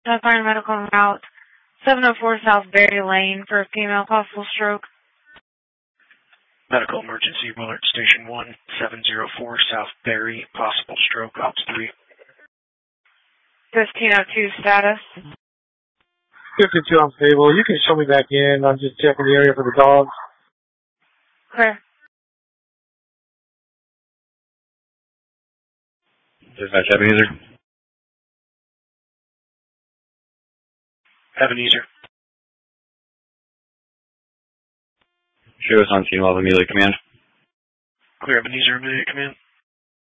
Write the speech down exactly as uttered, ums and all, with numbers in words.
Pathfinder Medical Route seven oh four South Berry Lane for a female possible stroke. Medical emergency, Willard Station one, seven oh four South Berry, possible stroke, Ops three. fifteen oh two status. fifty-two unstable. You can show me back in. I'm just checking the area for the dogs. Clear. Dispatch Ebenezer. Ebenezer. Show us on scene while immediate command. Clear Ebenezer, immediate command.